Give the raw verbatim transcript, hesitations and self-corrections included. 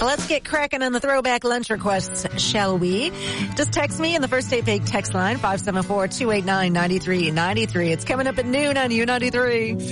let's get cracking on the throwback lunch requests, shall we? Just text me in the First Date Bake text line, five seven four, two eight nine, nine three nine three. It's coming up at noon on U ninety-three.